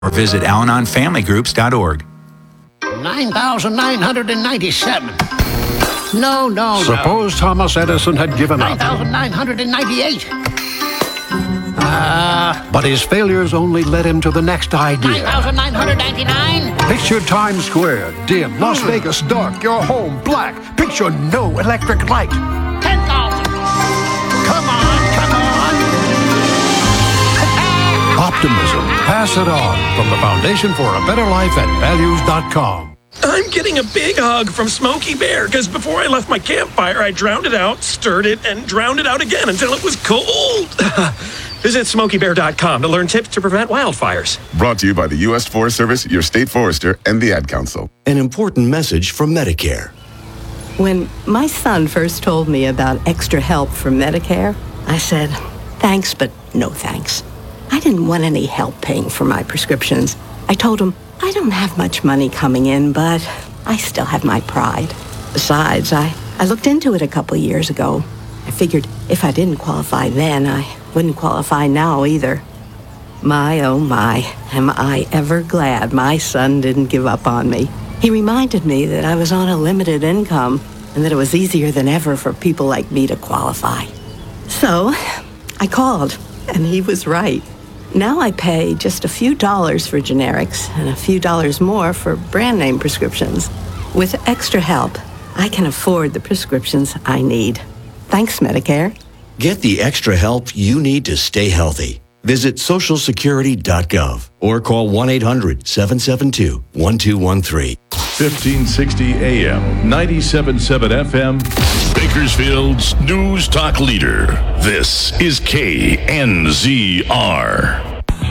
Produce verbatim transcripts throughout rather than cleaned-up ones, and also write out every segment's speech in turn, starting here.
or visit Al Anon Family Groups dot org. nine thousand nine hundred ninety-seven. No, no, no. Suppose Thomas Edison had given up. nine thousand nine hundred ninety-eight. Uh, But his failures only led him to the next idea. nine thousand nine hundred ninety-nine. Picture Times Square, dim, Las Vegas dark, your home black. Picture no electric light. ten thousand. Come on, come on. Optimism. Pass it on from the Foundation for a Better Life at values dot com. I'm getting a big hug from Smokey Bear because before I left my campfire, I drowned it out, stirred it, and drowned it out again until it was cold. Visit smokey bear dot com to learn tips to prevent wildfires. Brought to you by the U S Forest Service, your state forester, and the Ad Council. An important message from Medicare. When my son first told me about extra help from Medicare, I said, thanks, but no thanks. I didn't want any help paying for my prescriptions. I told him, I don't have much money coming in, but I still have my pride. Besides, I, I looked into it a couple years ago. I figured if I didn't qualify then, I wouldn't qualify now either. My, oh my, am I ever glad my son didn't give up on me. He reminded me that I was on a limited income and that it was easier than ever for people like me to qualify. So, I called, and he was right. Now I pay just a few dollars for generics and a few dollars more for brand name prescriptions. With extra help, I can afford the prescriptions I need. Thanks, Medicare. Get the extra help you need to stay healthy. Visit social security dot gov or call one eight hundred seven seven two one two one three. fifteen sixty A M, ninety-seven point seven F M, Bakersfield's News Talk leader. This is K N Z R.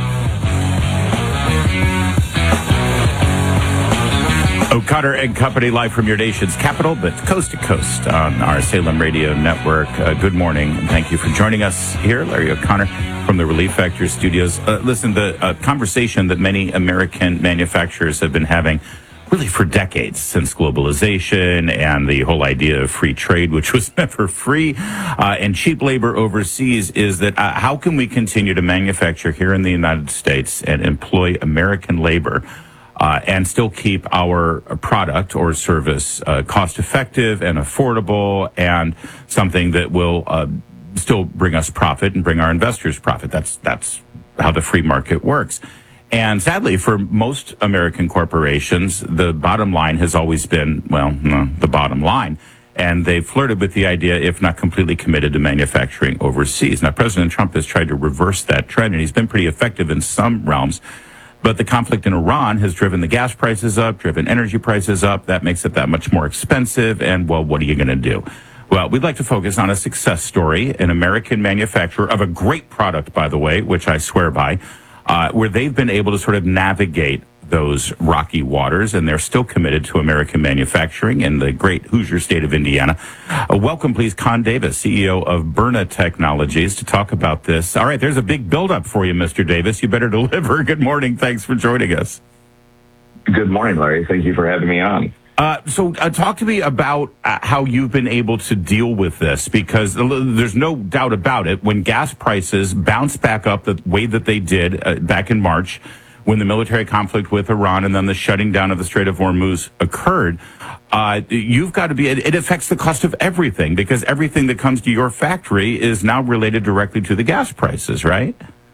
O'Connor and Company live from your nation's capital, but coast to coast on our Salem Radio Network. Uh, good morning, and thank you for joining us here. Larry O'Connor from the Relief Factor Studios. Uh, listen, the uh, conversation that many American manufacturers have been having really for decades, since globalization and the whole idea of free trade, which was never free, uh, and cheap labor overseas, is that uh, how can we continue to manufacture here in the United States and employ American labor Uh, and still keep our product or service uh, cost-effective and affordable and something that will uh, still bring us profit and bring our investors profit. That's that's how the free market works. And sadly, for most American corporations, the bottom line has always been, well, no, the bottom line. And they've flirted with the idea, if not completely committed, to manufacturing overseas. Now, President Trump has tried to reverse that trend, and he's been pretty effective in some realms. But the conflict in Iran has driven the gas prices up, driven energy prices up. That makes it that much more expensive. And, well, what are you going to do? Well, we'd like to focus on a success story, an American manufacturer of a great product, by the way, which I swear by, uh, where they've been able to sort of navigate those rocky waters, and they're still committed to American manufacturing in the great Hoosier state of Indiana. Uh, welcome, please, Con Davis, C E O of Byrna Technologies, to talk about this. All right, there's a big buildup for you, Mister Davis. You better deliver. Good morning. Thanks for joining us. Good morning, Larry. Thank you for having me on. Uh, so uh, talk to me about uh, how you've been able to deal with this, because there's no doubt about it. When gas prices bounced back up the way that they did uh, back in March, when the military conflict with Iran and then the shutting down of the Strait of Hormuz occurred, uh, you've got to be, it, it affects the cost of everything, because everything that comes to your factory is now related directly to the gas prices, right?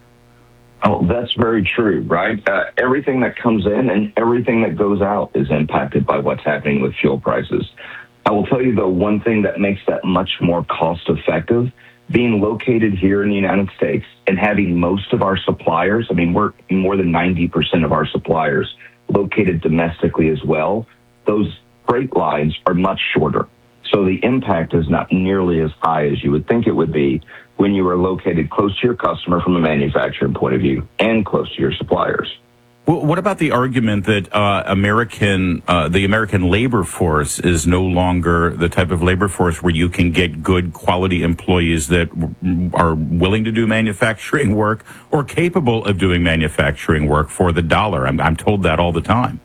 Oh, that's very true, right? Uh, everything that comes in and everything that goes out is impacted by what's happening with fuel prices. I will tell you, though, one thing that makes that much more cost effective, being located here in the United States and having most of our suppliers, I mean, we're more than ninety percent of our suppliers located domestically as well, those freight lines are much shorter. So the impact is not nearly as high as you would think it would be when you are located close to your customer from a manufacturing point of view and close to your suppliers. Well, what about the argument that uh, American, uh, the American labor force is no longer the type of labor force where you can get good quality employees that w- are willing to do manufacturing work or capable of doing manufacturing work for the dollar? I'm, I'm told that all the time.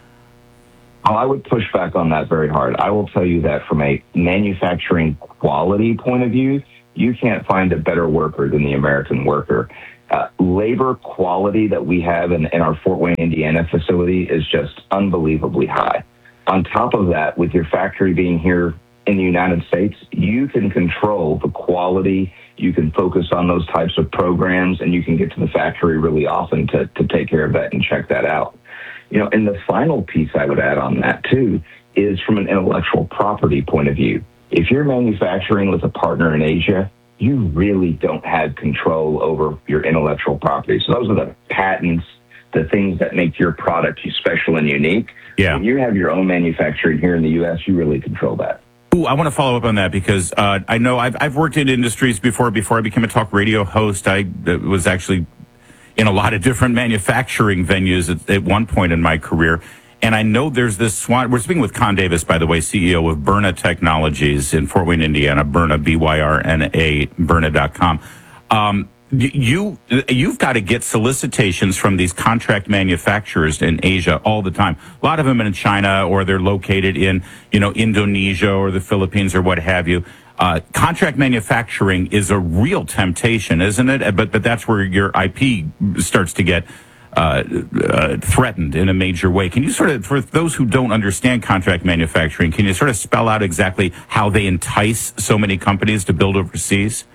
Oh, I would push back on that very hard. I will tell you that from a manufacturing quality point of view, you can't find a better worker than the American worker. Uh, labor quality that we have in, in our Fort Wayne, Indiana facility is just unbelievably high. On top of that, with your factory being here in the United States, you can control the quality, you can focus on those types of programs, and you can get to the factory really often to, to take care of that and check that out. You know, and the final piece I would add on that too is from an intellectual property point of view. If you're manufacturing with a partner in Asia, you really don't have control over your intellectual property. So those are the patents, the things that make your product special and unique. Yeah. When you have your own manufacturing here in the U S, you really control that. Ooh, I want to follow up on that because uh, I know I've, I've worked in industries before. Before I became a talk radio host, I uh, was actually in a lot of different manufacturing venues at, at one point in my career. And I know there's this swan. We're speaking with Con Davis, by the way, C E O of Byrna Technologies in Fort Wayne, Indiana. Byrna, B Y R N A, Byrna dot com. Um, you, you've got to get solicitations from these contract manufacturers in Asia all the time. A lot of them in China, or they're located in, you know, Indonesia or the Philippines or what have you. Uh, contract manufacturing is a real temptation, isn't it? But but that's where your I P starts to get Uh, uh, threatened in a major way. Can you sort of, for those who don't understand contract manufacturing, can you sort of spell out exactly how they entice so many companies to build overseas?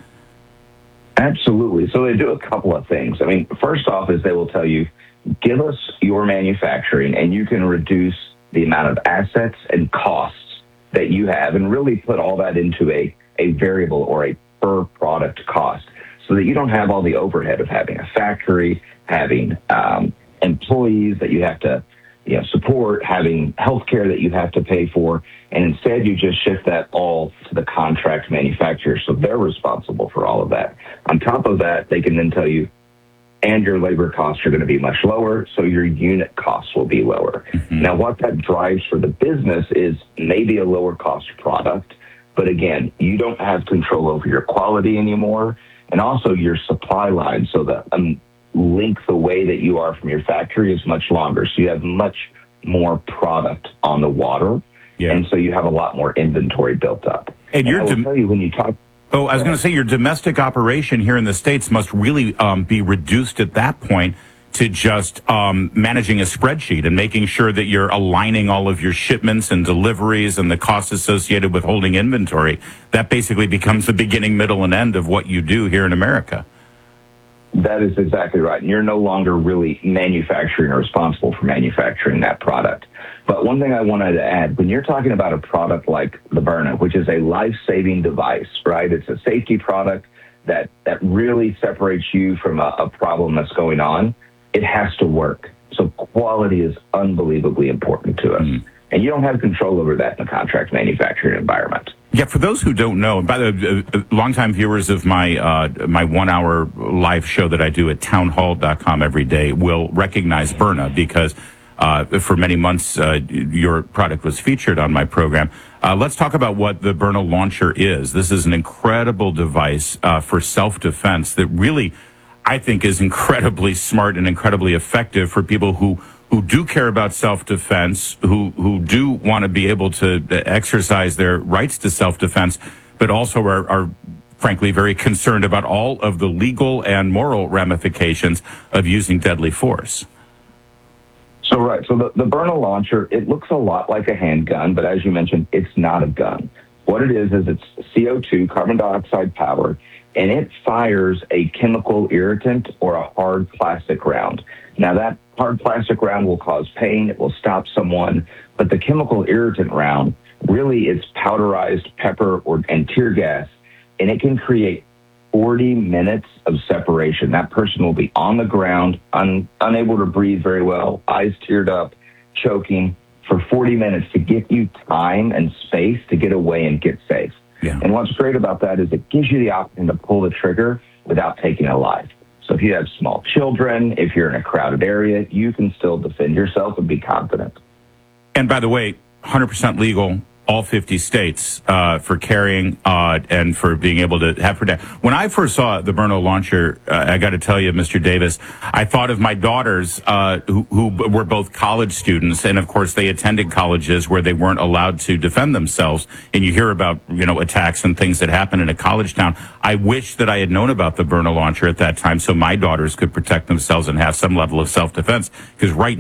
Absolutely. So they do a couple of things. I mean, first off is they will tell you, give us your manufacturing and you can reduce the amount of assets and costs that you have and really put all that into a, a variable or a per product cost so that you don't have all the overhead of having a factory, having um, employees that you have to you know, support, having healthcare that you have to pay for, and instead you just shift that all to the contract manufacturer, so they're responsible for all of that. On top of that, they can then tell you, and your labor costs are going to be much lower, so your unit costs will be lower. Mm-hmm. Now, what that drives for the business is maybe a lower cost product, but again, you don't have control over your quality anymore, and also your supply line, so that um, length away that you are from your factory is much longer. So you have much more product on the water. Yeah. And so you have a lot more inventory built up. And, and you're I will dom- tell you when you talk. Oh, I was going to say your domestic operation here in the States must really um, be reduced at that point to just um, managing a spreadsheet and making sure that you're aligning all of your shipments and deliveries and the costs associated with holding inventory. That basically becomes the beginning, middle, and end of what you do here in America. That is exactly right. And you're no longer really manufacturing or responsible for manufacturing that product. But one thing I wanted to add, when you're talking about a product like the Byrna, which is a life-saving device, right? It's a safety product that, that really separates you from a, a problem that's going on. It has to work. So quality is unbelievably important to us. Mm. And you don't have control over that in a contract manufacturing environment. Yeah, for those who don't know, by the way, uh, longtime viewers of my uh, my one-hour live show that I do at town hall dot com every day will recognize Byrna because uh, for many months uh, your product was featured on my program. Uh, let's talk about what the Byrna launcher is. This is an incredible device uh, for self-defense that really, I think, is incredibly smart and incredibly effective for people who who do care about self-defense, who, who do want to be able to exercise their rights to self-defense, but also are, are frankly very concerned about all of the legal and moral ramifications of using deadly force. So, right. So the, the Byrna launcher, it looks a lot like a handgun, but as you mentioned, it's not a gun. What it is, is it's C O two, carbon dioxide powered, and it fires a chemical irritant or a hard plastic round. Now, that hard plastic round will cause pain. It will stop someone. But the chemical irritant round, really, it's powderized pepper or and tear gas, and it can create forty minutes of separation. That person will be on the ground, un, unable to breathe very well, eyes teared up, choking, for forty minutes to give you time and space to get away and get safe. Yeah. And what's great about that is it gives you the option to pull the trigger without taking a life. So if you have small children, if you're in a crowded area, you can still defend yourself and be confident. And by the way, one hundred percent legal, all fifty states uh, for carrying uh, and for being able to have protection. When I first saw the Byrna launcher, uh, I got to tell you, Mister Davis, I thought of my daughters uh, who, who were both college students, and of course they attended colleges where they weren't allowed to defend themselves. And you hear about, you know, attacks and things that happen in a college town. I wish that I had known about the Byrna launcher at that time so my daughters could protect themselves and have some level of self-defense, because right